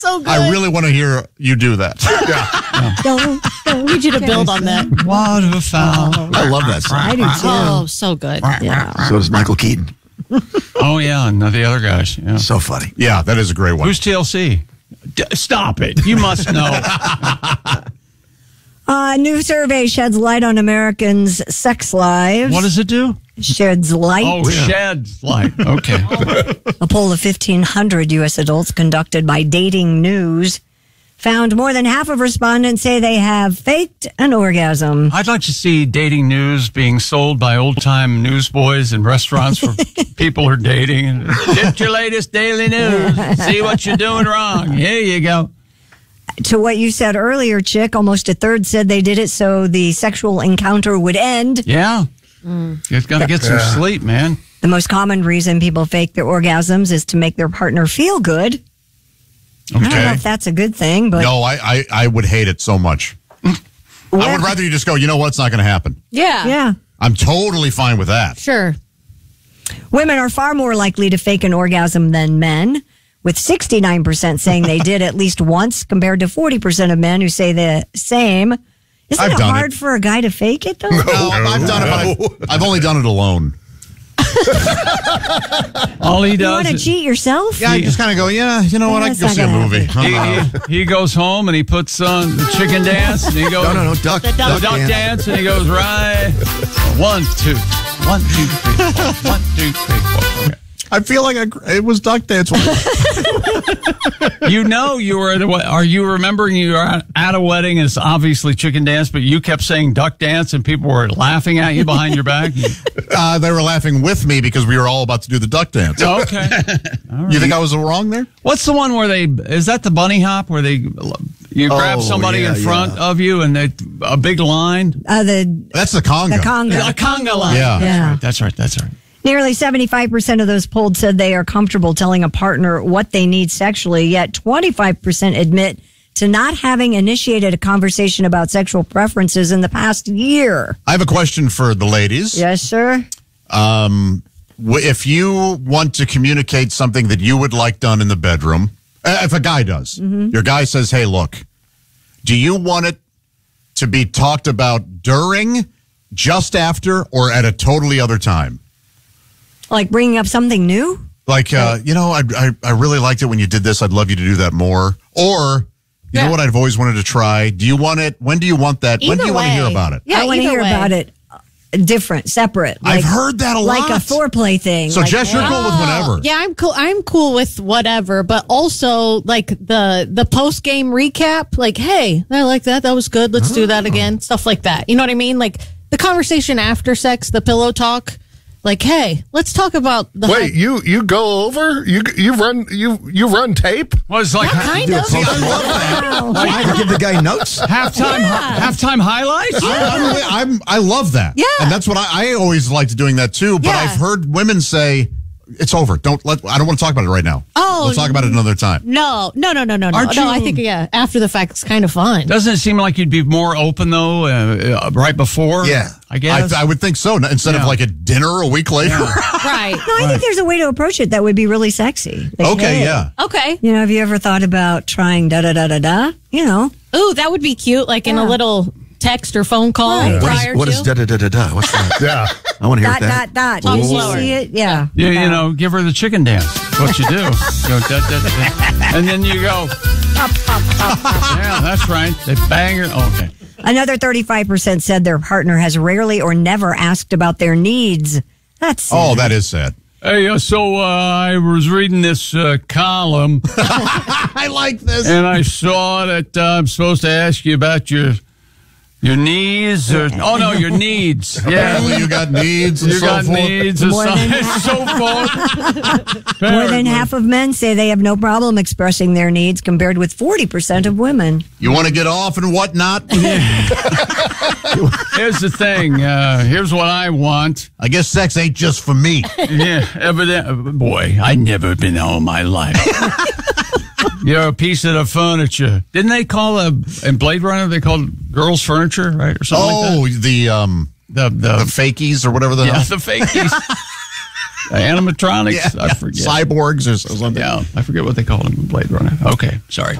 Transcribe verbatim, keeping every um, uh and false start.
So good. I really want to hear you do that. Yeah. Don't, don't need you to build on that. Waterfowl. I love that song. I do too. Oh, so good. Yeah. So does Michael Keaton. Oh, yeah, and the other guys. Yeah. So funny. Yeah, that is a great one. Who's T L C? D- stop it. You must know. A new survey sheds light on Americans' sex lives. What does it do? Sheds light. Oh, sheds light. Okay. A poll of fifteen hundred U S adults conducted by Dating News found more than half of respondents say they have faked an orgasm. I'd like to see Dating News being sold by old-time newsboys in restaurants for people who are dating. And get your latest daily news. See what you're doing wrong. Here you go. To what you said earlier, Chick, almost a third said they did it so the sexual encounter would end. Yeah. Mm. You've got to get some Yeah. sleep, man. The most common reason people fake their orgasms is to make their partner feel good. I don't know Okay. if that's a good thing, but No, I, I, I would hate it so much. I would rather you just go, you know what, it's not going to happen. Yeah. yeah. I'm totally fine with that. Sure. Women are far more likely to fake an orgasm than men, with sixty-nine percent saying they did at least once compared to forty percent of men who say the same. Isn't I've it done hard it. for a guy to fake it, though? No, I've done it, but I've, I've only done it alone. All he You does want to is cheat yourself? Yeah, I just kind of go, yeah, you know what, I That's can go not see a gonna movie. happen. he, he, he goes home and he puts on the chicken dance and he goes No, no, no, duck. The duck the duck dance and he goes right one two one two three four one two three four. Okay. I feel like I, it was duck dance. You know you were at a, we- are you remembering you were at a wedding and it's obviously chicken dance, but you kept saying duck dance and people were laughing at you behind your back? uh, they were laughing with me because we were all about to do the duck dance. Okay. You think I was wrong there? What's the one where they, is that the bunny hop where they, you grab Oh, somebody yeah, in front yeah. of you and they, a big line? Uh, the That's the conga. the conga. A conga line. Yeah. Yeah. That's right. That's right. Nearly seventy-five percent of those polled said they are comfortable telling a partner what they need sexually, yet twenty-five percent admit to not having initiated a conversation about sexual preferences in the past year. I have a question for the ladies. Yes, sir. Um, w- if you want to communicate something that you would like done in the bedroom, uh, if a guy does, your guy says, hey, look, do you want it to be talked about during, just after, or at a totally other time? Like bringing up something new? Like, uh, you know, I, I I really liked it when you did this. I'd love you to do that more. Or, you Yeah. know what I've always wanted to try? Do you want it? When do you want that? when Either do you want to way. hear about it? Yeah, I want to either hear way. about it uh, different, separate. I've heard that a Like lot. a foreplay thing. So, like, Jess, you're cool with whatever. Yeah, I'm cool. I'm cool with whatever, but also like the the post game recap. Like, hey, I like that. That was good. Let's do that again. Stuff like that. You know what I mean? Like the conversation after sex, the pillow talk. Like, hey, let's talk about the. Wait, you you go over? You you run you you run tape? Well, it's like Yeah, kind Do a of. post- I give the guy notes. halftime halftime highlights. I, I'm, I'm, I love that. Yeah. And that's what I, I always liked doing that too. But Yeah. I've heard women say, it's over. Don't let, I don't want to talk about it right now. Oh, We'll talk about it another time. No, no, no, no, no, no. Aren't No, you- I think yeah. After the fact, it's kind of fun. Doesn't it seem like you'd be more open though, uh, uh, right before? Yeah. I guess. I, I would think so. Instead Yeah. of like a dinner a week later. Right. No, I think there's a way to approach it that would be really sexy. Like, Okay, hey, yeah. Okay. You know, have you ever thought about trying da da da da da? You know, Ooh, that would be cute. Like in Yeah. a little text or phone call Right. What prior is, what to. is da da da da da? What's that? Yeah. I want to hear dot that. dot dot. Talk Did you slower. see it? Yeah. You, you Yeah. know, give her the chicken dance. What you do. Go, da, da, da. And then you go. Yeah, that's right. They bang her. Oh, okay. Another thirty-five percent said their partner has rarely or never asked about their needs. That's Oh, that is sad. Hey, uh, so uh, I was reading this uh, column I like this. and I saw that uh, I'm supposed to ask you about your your needs. Or, oh, no, your needs. Apparently Yeah. you got needs and You so got forth. needs and More so, than- so forth. More than Apparently. half of men say they have no problem expressing their needs, compared with forty percent of women. You want to get off and whatnot? Here's the thing. Uh, here's what I want. I guess sex ain't just for me. Yeah, evident. Boy, I never been all my life. You're a piece of the furniture. Didn't they call a in Blade Runner? They called girls furniture, right, or something Oh, like the um, that. The the the fakies or whatever the yeah, hell. the fakies. animatronics. Yeah, I yeah. forget. Cyborgs or something. Yeah, I forget what they called them in Blade Runner. Okay, sorry.